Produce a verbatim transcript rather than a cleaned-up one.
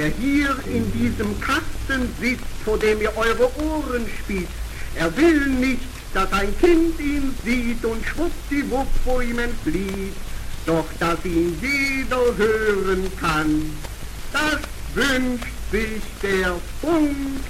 der hier in diesem Kasten sitzt, vor dem ihr eure Ohren spitzt. Er will nicht, dass ein Kind ihn sieht und schwuppdiwupp vor ihm entflieht, doch dass ihn jeder hören kann, das wünscht sich der Funk.